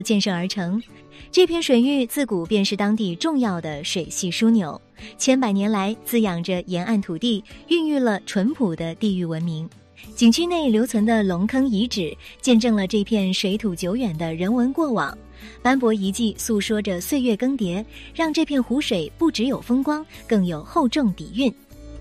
建设而成。这片水域自古便是当地重要的水系枢纽，千百年来滋养着沿岸土地，孕育了淳朴的地域文明。景区内留存的龙坑遗址，见证了这片水土久远的人文过往。斑驳遗迹诉说着岁月更迭，让这片湖水不只有风光，更有厚重底蕴。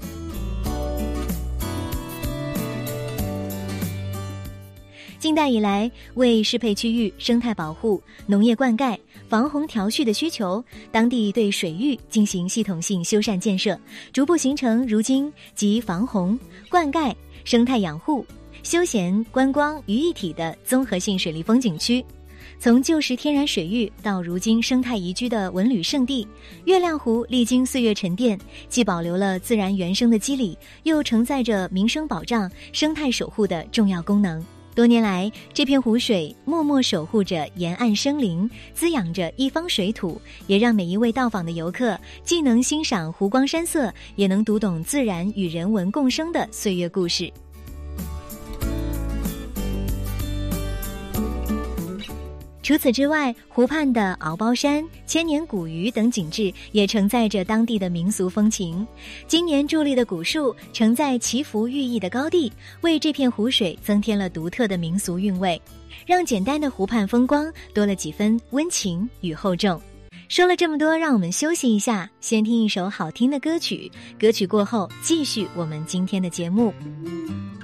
近代以来，为适配区域生态保护、农业灌溉、防洪调蓄的需求，当地对水域进行系统性修缮建设，逐步形成如今集防洪、灌溉、生态养护、休闲观光于一体的综合性水利风景区。从旧时天然水域到如今生态宜居的文旅胜地，月亮湖历经岁月沉淀，既保留了自然原生的肌理，又承载着民生保障、生态守护的重要功能。多年来，这片湖水默默守护着沿岸生灵，滋养着一方水土，也让每一位到访的游客既能欣赏湖光山色，也能读懂自然与人文共生的岁月故事。除此之外，湖畔的鳌包山、千年古鱼等景致也承载着当地的民俗风情。今年伫立的古树承载祈福寓意的高地，为这片湖水增添了独特的民俗韵味，让简单的湖畔风光多了几分温情与厚重。说了这么多，让我们休息一下，先听一首好听的歌曲，歌曲过后继续我们今天的节目。